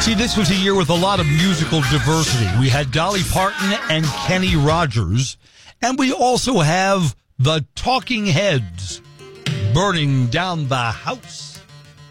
See, this was a year with a lot of musical diversity. We had Dolly Parton and Kenny Rogers, and we also have the Talking Heads, Burning Down the House.